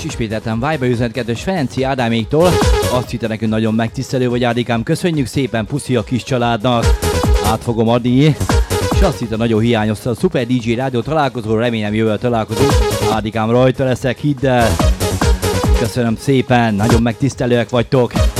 ismételten Viber üzenet kedves Ferenci Ádáméktól. Azt hitte nekünk nagyon megtisztelő vagy, Ádikám, köszönjük szépen, puszi a kis családnak. Át fogom adni. És azt hitte, nagyon hiányozta a Super DJ rádió találkozó, remélem jövőre találkozunk. Ádikám, rajta leszek, hidd el. Köszönöm szépen, nagyon megtisztelőek vagytok.